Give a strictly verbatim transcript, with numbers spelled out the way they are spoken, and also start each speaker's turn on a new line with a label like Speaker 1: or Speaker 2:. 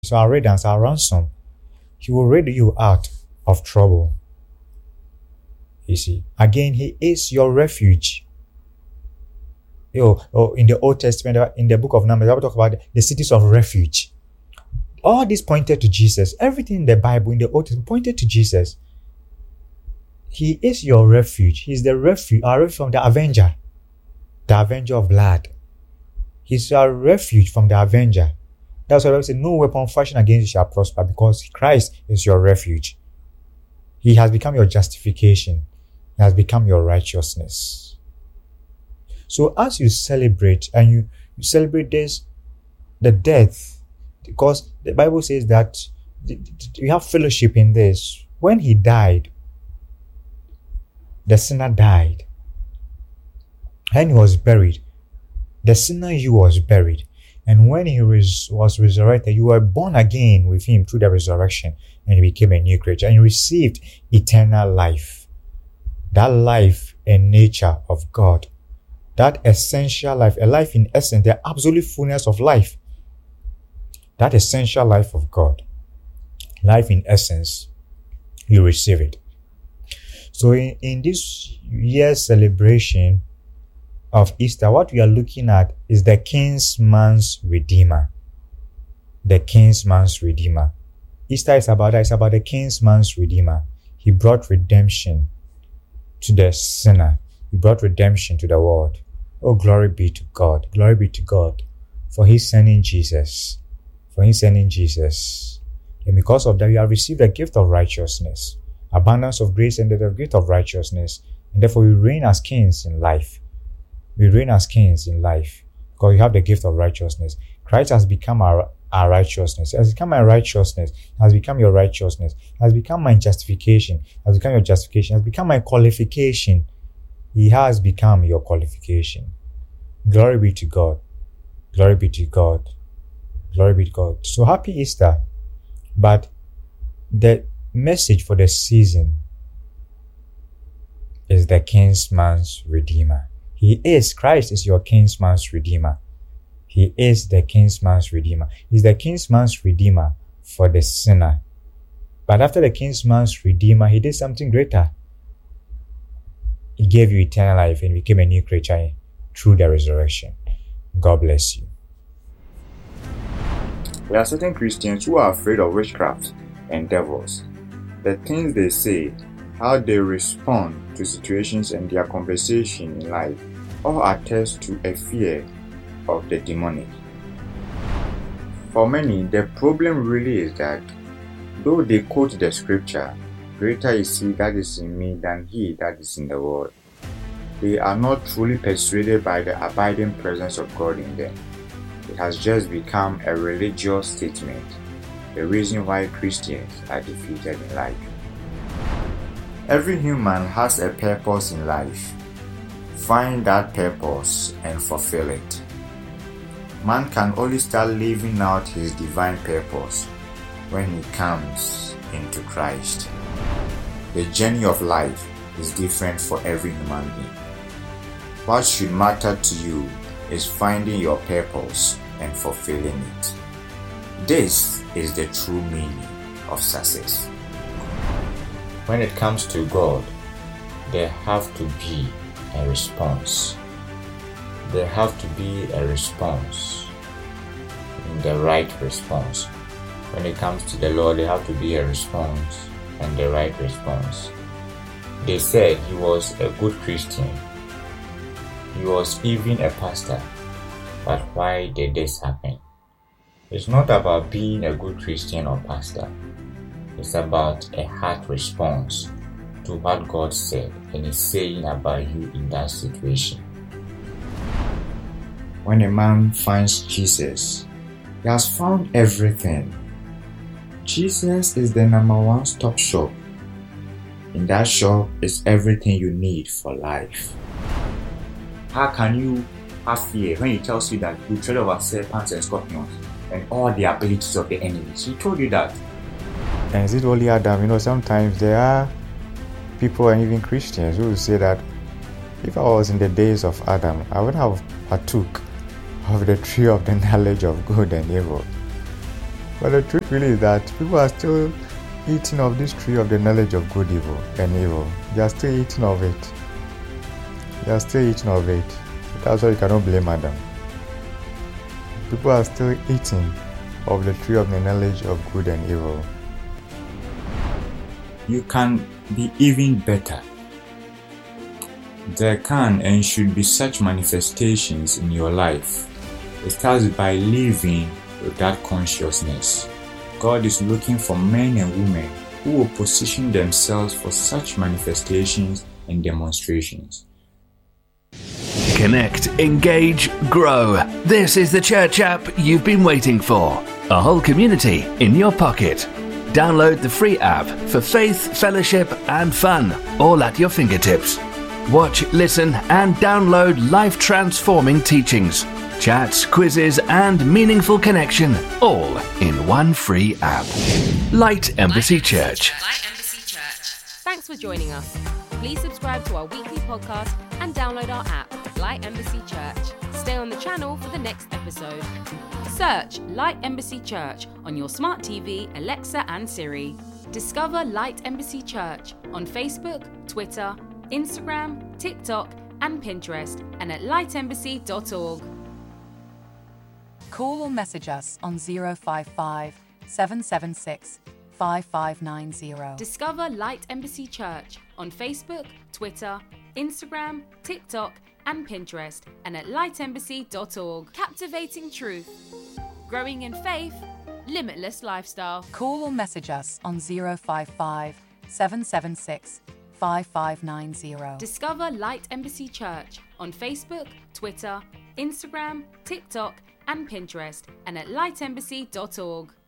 Speaker 1: is our riddance, our ransom. He will rid you out of trouble. You see, again, he is your refuge. Oh, oh, in the Old Testament, in the book of Numbers, I will talk about the cities of refuge. All this pointed to Jesus. Everything in the Bible, in the Old Testament, pointed to Jesus. He is your refuge. He's the refuge, our refuge from the avenger, the avenger of blood. He's our refuge from the avenger. That's why I say, no weapon fashioned against you shall prosper, because Christ is your refuge. He has become your justification. He has become your righteousness. So as you celebrate, and you, you celebrate this, the death, because the Bible says that we have fellowship in this. When he died, the sinner died. And he was buried. The sinner you was buried. And when he res- was resurrected, you were born again with him through the resurrection, and you became a new creature, and you received eternal life. That life and nature of God. That essential life, a life in essence, the absolute fullness of life. That essential life of God. Life in essence, you receive it. So in, in this year's celebration of Easter, what we are looking at is the kinsman's redeemer. The kinsman's redeemer. Easter is about that. It's about the kinsman's redeemer. He brought redemption to the sinner. He brought redemption to the world. Oh, glory be to God. Glory be to God for his sending Jesus. For his sending Jesus. And because of that, we have received a gift of righteousness. Abundance of grace and the gift of righteousness. And therefore we reign as kings in life. We reign as kings in life because we have the gift of righteousness. Christ has become our, our righteousness. He has become my righteousness. He has become your righteousness. He has become my justification. He has become your justification. He has become my qualification. He has become your qualification. Glory be to God. Glory be to God. Glory be to God. So happy Easter. But the message for the season is the kinsman's redeemer. He is, Christ is your kinsman's redeemer. He is the kinsman's redeemer. He's the kinsman's redeemer for the sinner. But after the kinsman's redeemer, he did something greater. He gave you eternal life and became a new creature through the resurrection. God bless you.
Speaker 2: There are certain Christians who are afraid of witchcraft and devils. The things they say, how they respond to situations and their conversation in life, all attest to a fear of the demonic. For many, the problem really is that though they quote the scripture, greater is he that is in me than he that is in the world, they are not truly persuaded by the abiding presence of God in them. It has just become a religious statement, the reason why Christians are defeated in life. Every human has a purpose in life. Find that purpose and fulfill it. Man can only start living out his divine purpose when he comes into Christ. The journey of life is different for every human being. What should matter to you is finding your purpose and fulfilling it. This is the true meaning of success. When it comes to God, there have to be a response. There have to be a response, the right response. When it comes to the Lord, there have to be a response and the right response. They said he was a good Christian. He was even a pastor. But why did this happen? It's not about being a good Christian or pastor. It's about a heart response to what God said and is saying about you in that situation. When a man finds Jesus, he has found everything. Jesus is the number one stop shop. In that shop is everything you need for life. How can you have fear when he tells you that you tread over serpents and scorpions and all the abilities of the enemies? He told you that.
Speaker 1: And is it only Adam? You know, sometimes there are people and even Christians who will say that if I was in the days of Adam, I would have partook of the tree of the knowledge of good and evil.
Speaker 2: But the truth really is that people are still eating of this tree of the knowledge of good, evil, and evil. They are still eating of it. They are still eating of it. That's why you cannot blame Adam. People are still eating of the tree of the knowledge of good and evil.
Speaker 3: You can be even better. There can and should be such manifestations in your life. It starts by living with that consciousness. God is looking for men and women who will position themselves for such manifestations and demonstrations.
Speaker 4: Connect, engage, grow. This is the church app you've been waiting for. A whole community in your pocket. Download the free app for faith, fellowship, and fun, all at your fingertips. Watch, listen, and download life-transforming teachings, chats, quizzes, and meaningful connection, all in one free app. Light Embassy Church.
Speaker 5: Light Embassy Church. Thanks for joining us. Please subscribe to our weekly podcast and download our app, Light Embassy Church. Stay on the channel for the next episode. Search Light Embassy Church on your smart T V, Alexa, and Siri. Discover Light Embassy Church on Facebook, Twitter, Instagram, TikTok, and Pinterest, and at light embassy dot org.
Speaker 6: Call or message us on zero five five, seven seven six, five five nine zero.
Speaker 5: Discover Light Embassy Church on Facebook, Twitter, Instagram, TikTok, and Pinterest, and at light embassy dot org. Captivating truth, growing in faith, limitless lifestyle.
Speaker 6: Call or message us on zero five five, seven seven six, five five nine zero.
Speaker 5: Discover Light Embassy Church on Facebook, Twitter, Instagram, TikTok, and Pinterest, and at light embassy dot org.